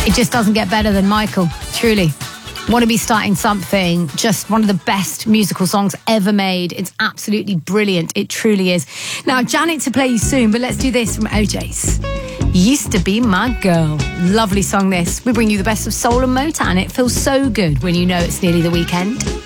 It just doesn't get better than Michael, truly. Want to Be Starting Something, just one of the best musical songs ever made. It's absolutely brilliant. It truly is. Now, Janet to play you soon, but let's do this from OJ's. Used to Be My Girl. Lovely song this. We bring you the best of soul and Motown. It feels so good when you know it's nearly the weekend.